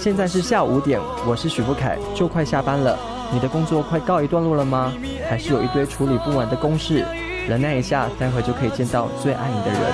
现在是下午5点，我是许富凯，就快下班了。你的工作快告一段落了吗？还是有一堆处理不完的公事？忍耐一下，待会就可以见到最爱你的人。